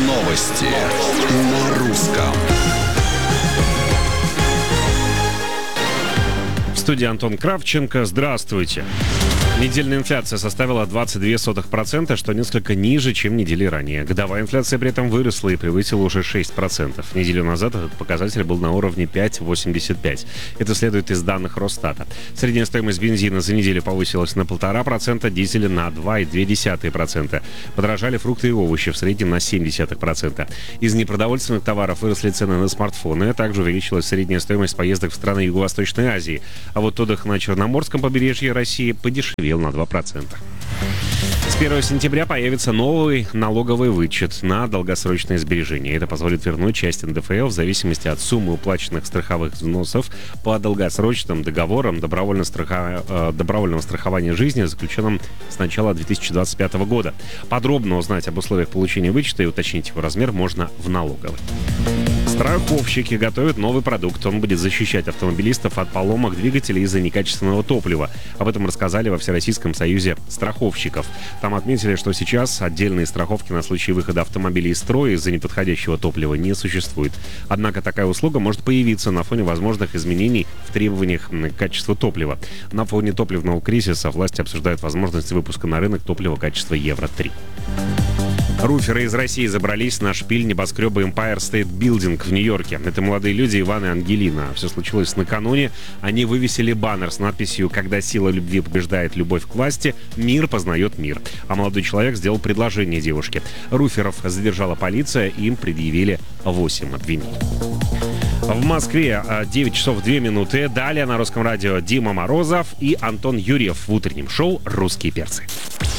Новости на русском. В студии Антон Кравченко. Здравствуйте. Недельная инфляция составила 0,22%, что несколько ниже, чем недели ранее. Годовая инфляция при этом выросла и превысила уже 6%. Неделю назад этот показатель был на уровне 5,85%. Это следует из данных Росстата. Средняя стоимость бензина за неделю повысилась на 1,5%, дизеля на 2,2%. Подорожали фрукты и овощи в среднем на 0,7%. Из непродовольственных товаров выросли цены на смартфоны, также увеличилась средняя стоимость поездок в страны Юго-Восточной Азии. А вот отдых на Черноморском побережье России подешевел на 2%. С 1 сентября появится новый налоговый вычет на долгосрочные сбережения. Это позволит вернуть часть НДФЛ в зависимости от суммы уплаченных страховых взносов по долгосрочным договорам добровольного страхования жизни, заключенным с начала 2025 года. Подробно узнать об условиях получения вычета и уточнить его размер можно в налоговой. Страховщики готовят новый продукт. Он будет защищать автомобилистов от поломок двигателей из-за некачественного топлива. Об этом рассказали во Всероссийском союзе страховщиков. Там отметили, что сейчас отдельные страховки на случай выхода автомобилей из строя из-за неподходящего топлива не существует. Однако такая услуга может появиться на фоне возможных изменений в требованиях к качеству топлива. На фоне топливного кризиса власти обсуждают возможность выпуска на рынок топлива качества Евро-3. Руферы из России забрались на шпиль небоскреба Empire State Building в Нью-Йорке. Это молодые люди Иван и Ангелина. Все случилось накануне. Они вывесили баннер с надписью «Когда сила любви побеждает любовь к власти, мир познает мир». А молодой человек сделал предложение девушке. Руферов задержала полиция, им предъявили 8 обвинений. В Москве 9 часов 2 минуты. Далее на Русском радио Дима Морозов и Антон Юрьев в утреннем шоу «Русские перцы».